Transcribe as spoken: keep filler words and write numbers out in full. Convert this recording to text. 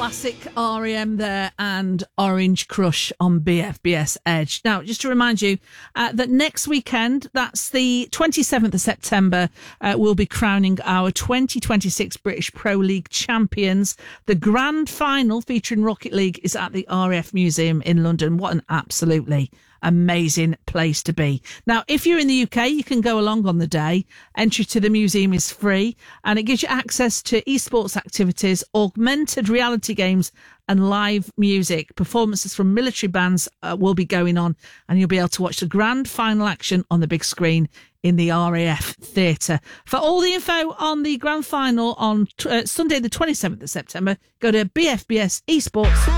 Classic R E M there and Orange Crush on B F B S Edge. Now, just to remind you uh, that next weekend, that's the twenty-seventh of September, uh, we'll be crowning our twenty twenty-six British Pro League champions. The grand final featuring Rocket League is at the R A F Museum in London. What an absolutely amazing place to be. Now, if you're in the U K, you can go along on the day. Entry to the museum is free and it gives you access to esports activities, augmented reality games and live music. Performances from military bands uh, will be going on and you'll be able to watch the grand final action on the big screen in the R A F Theatre. For all the info on the grand final on uh, Sunday the twenty-seventh of September, go to b f b s esports